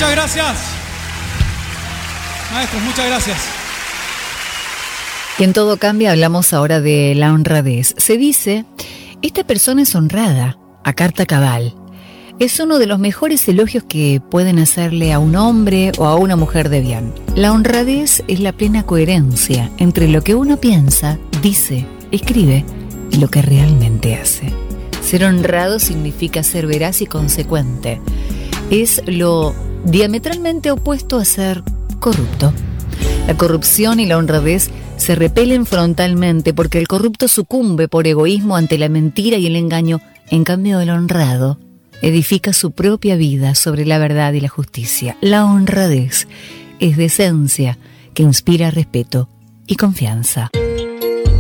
Muchas gracias. Maestros, muchas gracias. Y en Todo Cambia hablamos ahora de la honradez. Se dice, esta persona es honrada, a carta cabal. Es uno de los mejores elogios que pueden hacerle a un hombre o a una mujer de bien. La honradez es la plena coherencia entre lo que uno piensa, dice, escribe y lo que realmente hace. Ser honrado significa ser veraz y consecuente. Es lo diametralmente opuesto a ser corrupto. La corrupción y la honradez se repelen frontalmente porque el corrupto sucumbe por egoísmo ante la mentira y el engaño. En cambio, el honrado edifica su propia vida sobre la verdad y la justicia. La honradez es decencia que inspira respeto y confianza.